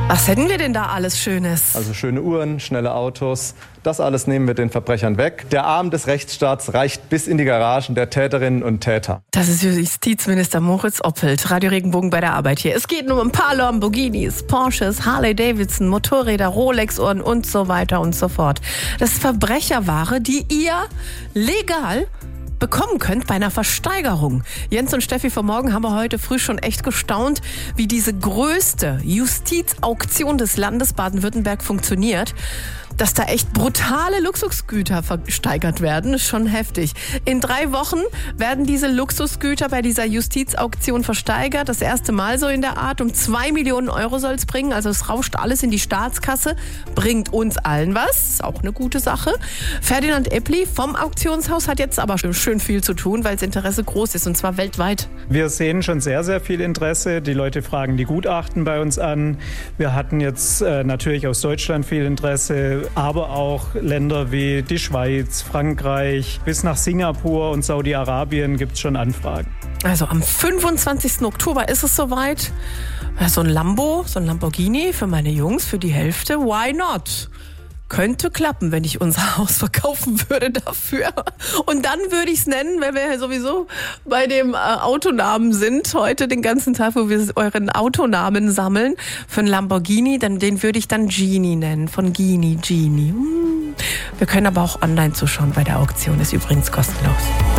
Was hätten wir denn da alles Schönes? Also schöne Uhren, schnelle Autos, das alles nehmen wir den Verbrechern weg. Der Arm des Rechtsstaats reicht bis in die Garagen der Täterinnen und Täter. Das ist Justizminister Moritz Oppelt, Radio Regenbogen bei der Arbeit hier. Es geht nur um ein paar Lamborghinis, Porsches, Harley-Davidson, Motorräder, Rolex-Uhren und so weiter und so fort. Das ist Verbrecherware, die ihr legal bekommen könnt bei einer Versteigerung. Jens und Steffi vom Morgen haben wir heute früh schon echt gestaunt, wie diese größte Justizauktion des Landes Baden-Württemberg funktioniert. Dass da echt brutale Luxusgüter versteigert werden, ist schon heftig. In 3 Wochen werden diese Luxusgüter bei dieser Justizauktion versteigert. Das erste Mal so in der Art. Um 2 Millionen Euro soll es bringen. Also es rauscht alles in die Staatskasse. Bringt uns allen was. Ist auch eine gute Sache. Ferdinand Eppli vom Auktionshaus hat jetzt aber schön viel zu tun, weil das Interesse groß ist. Und zwar weltweit. Wir sehen schon sehr, sehr viel Interesse. Die Leute fragen die Gutachten bei uns an. Wir hatten jetzt natürlich aus Deutschland viel Interesse, aber auch Länder wie die Schweiz, Frankreich, bis nach Singapur und Saudi-Arabien gibt es schon Anfragen. Also am 25. Oktober ist es soweit. So ein Lamborghini für meine Jungs, für die Hälfte. Why not? Könnte klappen, wenn ich unser Haus verkaufen würde dafür. Und dann würde ich es nennen, wenn wir ja sowieso bei dem Autonamen sind, heute den ganzen Tag, wo wir euren Autonamen sammeln, für einen Lamborghini, den würde ich dann Genie nennen, von Genie. Wir können aber auch online zuschauen bei der Auktion, ist übrigens kostenlos.